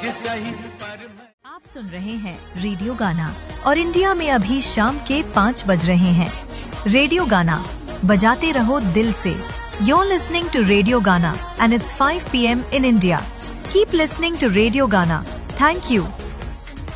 आज सही पर आप सुन रहे हैं रेडियो गाना और इंडिया में अभी शाम के 5 बज रहे हैं। रेडियो गाना बजाते रहो दिल से। You're listening to Radio Gana and it's 5 p.m. in India. Keep listening to Radio Gana. Thank you.